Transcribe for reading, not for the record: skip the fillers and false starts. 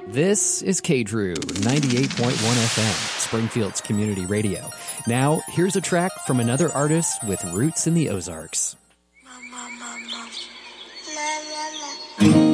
This is KDRU 98.1 FM, Springfield's community radio. Now, here's a track from another artist with roots in the Ozarks. Mama.